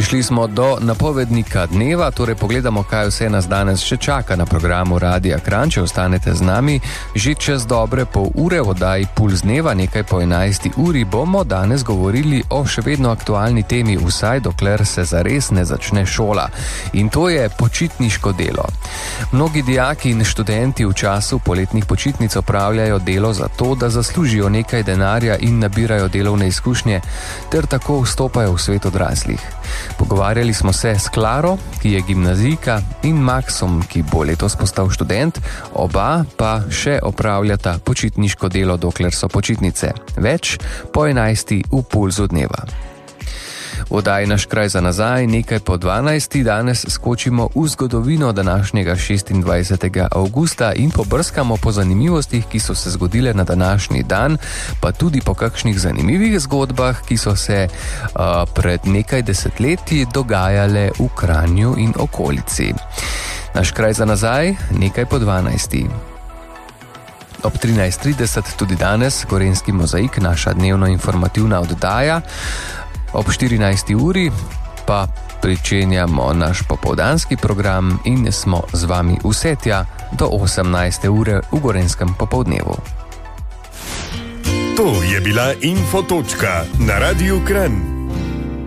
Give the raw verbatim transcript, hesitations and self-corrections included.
Prišli smo do napovednika dneva, torej pogledamo, kaj vse nas danes še čaka na programu Radia Kranj. Če ostanete z nami, že čez dobre pol ure v oddaji Puls dneva, nekaj po enajsti uri, bomo danes govorili o še vedno aktualni temi, vsaj dokler se zares ne začne šola. In to je počitniško delo. Mnogi dijaki in študenti v času poletnih počitnic opravljajo delo za to, da zaslužijo nekaj denarja in nabirajo delovne izkušnje, ter tako vstopajo v svet odraslih. Pogovarjali smo se s Klaro, ki je gimnazijka, in Maksom, ki bo letos postal študent, oba pa še opravljata počitniško delo, dokler so počitnice. Več po enajsti v Pulzu dneva. V oddaji Naš kraj za nazaj, nekaj po dvanajsti, danes skočimo v zgodovino današnjega šestindvajsetega avgusta in pobrskamo po zanimivostih, ki so se zgodile na današnji dan, pa tudi po kakšnih zanimivih zgodbah, ki so se uh, pred nekaj desetletji dogajale v Kranju in okolici. Naš kraj za nazaj, nekaj po dvanajsti. Ob trinajst trideset tudi danes Gorenjski mozaik, naša dnevno informativna oddaja. Ob štirinajsti uri pa pričenjamo naš popoldanski program in smo z vami vse tja do osemnajste ure v Gorenjskem popoldnevu. To je bila Infotočka na Radiu Kranj.